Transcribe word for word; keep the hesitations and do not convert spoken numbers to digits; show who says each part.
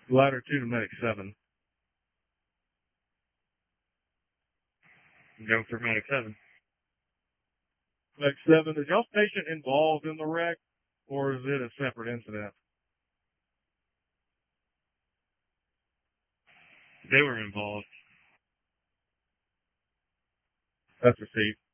Speaker 1: Ladder two to medic seven.
Speaker 2: Go for medic seven.
Speaker 1: Medic seven, is y'all's patient involved in the wreck, or is it a separate incident?
Speaker 2: They were involved.
Speaker 1: That's received.